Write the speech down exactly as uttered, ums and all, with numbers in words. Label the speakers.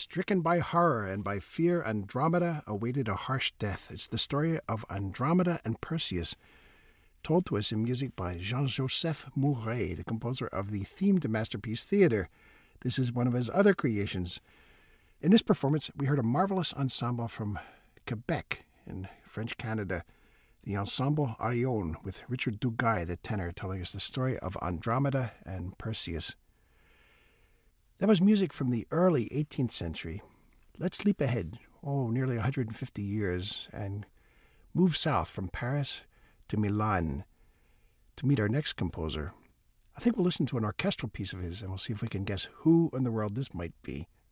Speaker 1: Stricken by horror and by fear, Andromeda awaited a harsh death. It's the story of Andromeda and Perseus, told to us in music by Jean-Joseph Mouret, the composer of the theme to Masterpiece Theatre. This is one of his other creations. In this performance, we heard a marvelous ensemble from Quebec in French Canada, the Ensemble Arion, with Richard Duguay, the tenor, telling us the story of Andromeda and Perseus. That was music from the early eighteenth century. Let's leap ahead, oh, nearly one hundred fifty years, and move south from Paris to Milan to meet our next composer. I think we'll listen to an orchestral piece of his, and we'll see if we can guess who in the world this might be.